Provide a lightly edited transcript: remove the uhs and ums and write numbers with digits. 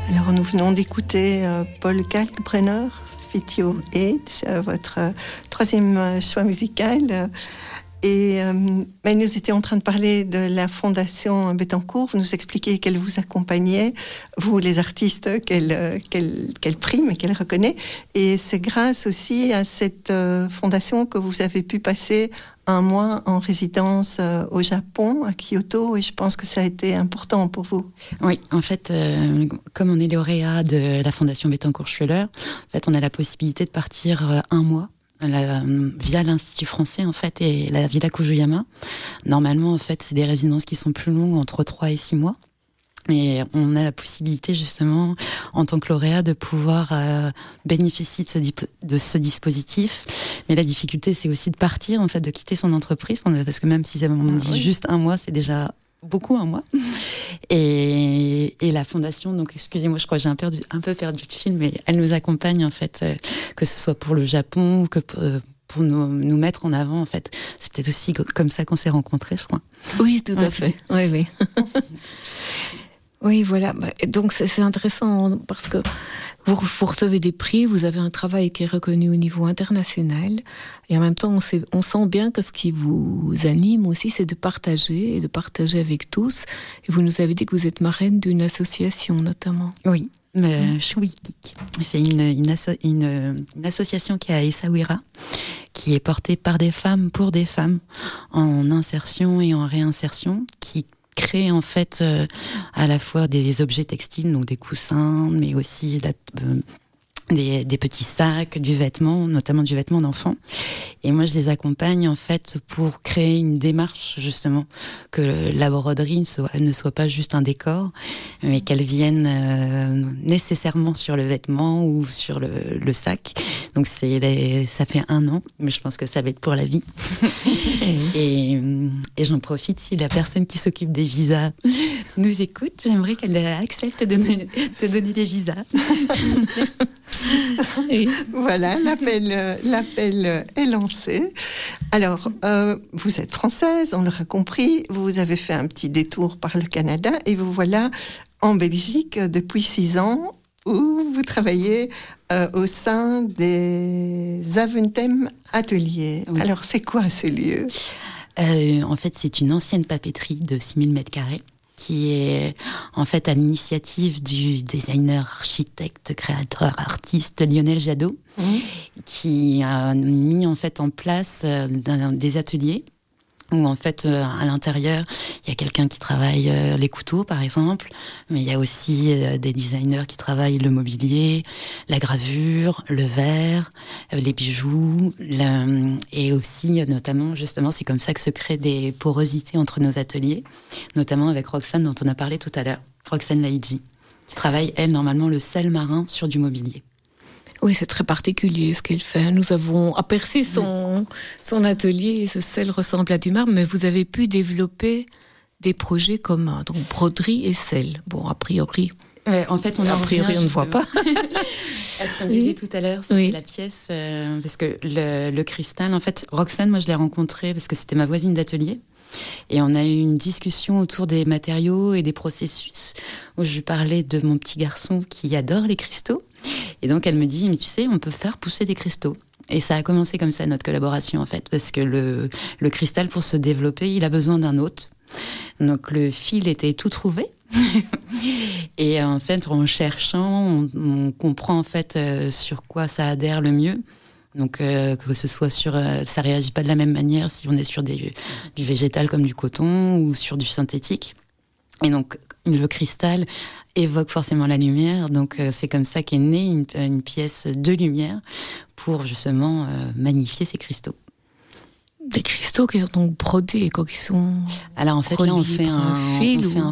Alors nous venons d'écouter Paul Kalkbrenner, Fitio Aids, votre troisième choix musical. Mais nous étions en train de parler de la Fondation Bettencourt. Vous nous expliquiez qu'elle vous accompagnait, vous les artistes, qu'elle prime et qu'elle reconnaît. Et c'est grâce aussi à cette fondation que vous avez pu passer un mois en résidence au Japon, à Kyoto, et je pense que ça a été important pour vous. Oui, en fait, comme on est lauréat de la Fondation Bettencourt-Schweller, en fait, on a la possibilité de partir un mois via l'Institut français, en fait, et la Villa Kujuyama. Normalement, en fait, c'est des résidences qui sont plus longues, entre 3 et 6 mois. Et on a la possibilité, justement, en tant que lauréat, de pouvoir bénéficier de ce dispositif. Mais la difficulté, c'est aussi de partir, en fait, de quitter son entreprise, parce que même si on dit juste un mois, c'est déjà beaucoup, un mois. Et la fondation, donc excusez-moi, je crois que j'ai un peu perdu le fil, mais elle nous accompagne, en fait, que ce soit pour le Japon ou que pour nous mettre en avant, en fait. C'est peut-être aussi comme ça qu'on s'est rencontrés, je crois. Oui, tout à fait. Oui. Oui, voilà. Donc c'est intéressant parce que vous recevez des prix, vous avez un travail qui est reconnu au niveau international, et en même temps on sent bien que ce qui vous anime aussi, c'est de partager avec tous. Et vous nous avez dit que vous êtes marraine d'une association notamment. Oui. Shuikik. C'est une association qui est à Essaouira, qui est portée par des femmes pour des femmes en insertion et en réinsertion, qui crée en fait à la fois des objets textiles, donc des coussins, mais aussi des petits sacs, du vêtement, notamment du vêtement d'enfant. Et moi, je les accompagne en fait pour créer une démarche, justement, que la broderie ne soit pas juste un décor, mais qu'elle vienne nécessairement sur le vêtement ou sur le sac. Donc ça fait 1 an, mais je pense que ça va être pour la vie. et j'en profite, si la personne qui s'occupe des visas nous écoute, j'aimerais qu'elle accepte de donner des visas. Voilà, l'appel est lancé. Alors, vous êtes française, on l'aura compris, vous avez fait un petit détour par le Canada et vous voilà en Belgique depuis 6 ans où vous travaillez au sein des Avuntem Ateliers. Oui. Alors, c'est quoi ce lieu ? En fait, c'est une ancienne papeterie de 6000 m². Qui est en fait à l'initiative du designer, architecte, créateur, artiste Lionel Jadot, qui a mis en fait en place des ateliers où en fait à l'intérieur il y a quelqu'un qui travaille les couteaux par exemple, mais il y a aussi des designers qui travaillent le mobilier, la gravure, le verre, les bijoux, et aussi notamment justement c'est comme ça que se créent des porosités entre nos ateliers, notamment avec Roxane dont on a parlé tout à l'heure, Roxane Laïdji, qui travaille elle normalement le sel marin sur du mobilier. Oui, c'est très particulier ce qu'elle fait. Nous avons aperçu son atelier et ce sel ressemble à du marbre, mais vous avez pu développer des projets communs, donc broderie et sel. Bon, a priori, en fait, on ne voit pas. Ce qu'on disait tout à l'heure, c'était la pièce, parce que le cristal, en fait, Roxane, moi je l'ai rencontrée parce que c'était ma voisine d'atelier. Et on a eu une discussion autour des matériaux et des processus, où je lui parlais de mon petit garçon qui adore les cristaux. Et donc elle me dit, mais tu sais, on peut faire pousser des cristaux. Et ça a commencé comme ça, notre collaboration, en fait, parce que le cristal, pour se développer, il a besoin d'un hôte. Donc le fil était tout trouvé. Et en fait, en cherchant, on comprend en fait sur quoi ça adhère le mieux. Donc que ce soit ça réagit pas de la même manière si on est sur du végétal comme du coton ou sur du synthétique. Et donc le cristal évoque forcément la lumière, donc c'est comme ça qu'est née une pièce de lumière pour justement magnifier ces cristaux. Des cristaux qui sont donc brodés, quoi, qui sont. Alors en fait là on fait un